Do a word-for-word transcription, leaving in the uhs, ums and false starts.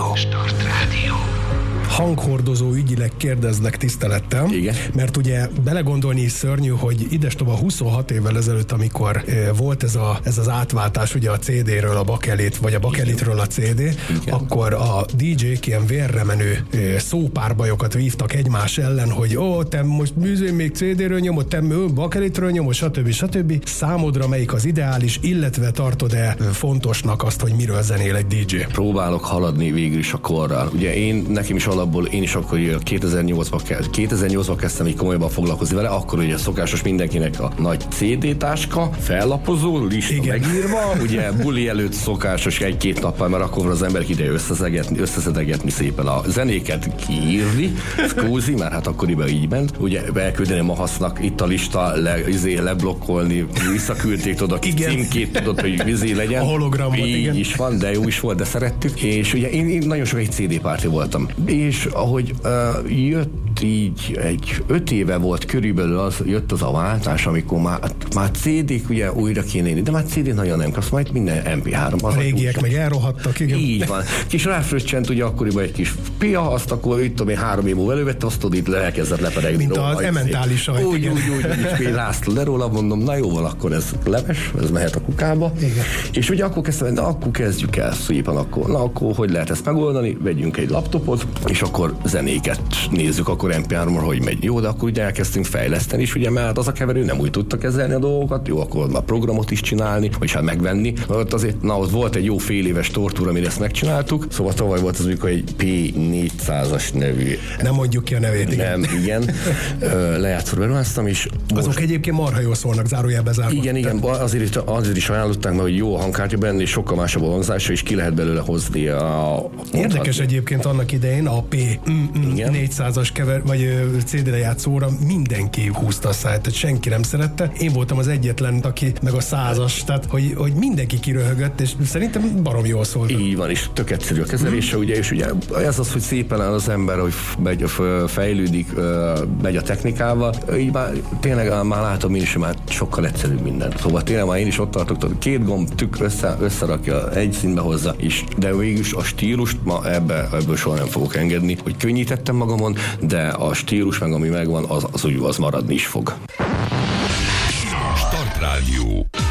Rádió. Start Rádió. Hanghordozó ügyileg kérdezlek tisztelettel. Igen. Mert ugye belegondolni is szörnyű, hogy idestova huszonhat évvel ezelőtt, amikor e, volt ez, a, ez az átváltás ugye a cé dé-ről a bakelit, vagy a bakelitről a cé dé, igen, akkor a dé jék ilyen vérre menő e, szópárbajokat vívtak egymás ellen, hogy ó, te most műzőn még cé dé-ről nyomod, te bakelitről nyomod, stb. stb. Számodra melyik az ideális, illetve tartod-e fontosnak azt, hogy miről zenél egy dé jé? Próbálok haladni végül is a korral. Ugye én, nekem is alapból, én is akkor kétezer-nyolcban, kétezer-nyolcban kezdtem így komolyabban foglalkozni vele, akkor ugye szokásos mindenkinek a nagy cé dé táska, fellapozó, lista igen, megírva, ugye buli előtt szokásos egy-két nappal, mert akkor az emberek ideje összeszedegetni, összeszedegetni szépen a zenéket, kiírni, skózi, mert hát akkoriban így ment, ugye elküldeni a Mahasznak itt a lista, le, izé, leblokkolni, visszaküldték oda, címkét tudod, hogy vizé legyen. A hologramot, így igen. is van, de jó is volt, de szerettük, és ugye én, én nagyon sok egy cé dé párti voltam. És ahogy uh, jött így egy öt éve volt körülbelül az, jött az a váltás, amikor már, már cé dék ugye újra kéne élni, de már cé dé nagyon nem kapsz, majd minden em pé három. A régiek meg elrohadtak, igen. Így van. Kis ráfröccsent ugye akkoriban egy kis pia, azt akkor itt tudom én három év múlva elővette, azt tudod itt elkezdett leperegni. Mint az ementális sajt. Úgy, úgy, úgy, úgy, úgy László le róla, mondom, na jó van, akkor ez leves, ez mehet a kukába. Igen. És ugye akkor kezdtem, na akkor kezdjük el szépen, akkor, na akkor hogy lehet ezt megoldani, vegyünk egy laptopot, és akkor zenéket nézzük, akkor em pé háromra hogy megy. Jó, de akkor ugye elkezdtünk fejleszteni is, ugye, mert az a keverő nem úgy tudta kezelni a dolgokat, jó, akkor már programot is csinálni, vagy hát megvenni. Ott azért, na, ott volt egy jó fél éves tortúra, amire ezt megcsináltuk, szóval tavaly volt az, amikor egy pé négyszázas nevű. Nem mondjuk ki a nevét, igen. Nem, igen. Lejátszóra beruháztam is. Azok most... egyébként marha jól szólnak, zárójelbe zárva. Igen, igen, azért, azért is ajánlották, mert hogy jó a hangkártya benne, és sokkal másabb a hangzása, és ki lehet belőle hozni a... a Érdekes egyébként annak idején a pé négyszázas kever, vagy cé dé lejátszóra mindenki húzta a száját, tehát senki nem szerette. Én voltam az egyetlen, aki meg a százas, tehát hogy, hogy mindenki kiröhögött, és szerintem barom jól szólt. Így van, és tök egyszerű a kezelése, hmm. ugye, és ugye ez az, hogy szépen áll az ember, hogy megy, fejlődik, megy a technikával, így már tényleg már látom én is, már sokkal egyszerűbb minden. Szóval tényleg már én is ott tartok, két gomb tük össze, összerakja, egy színbe hozza, és de végülis a stílust ma ebbe, ebből soha nem fogok engedni, hogy könnyítettem magamon, de a stílus meg ami megvan, az, az úgy az maradni is fog. Start Rádió.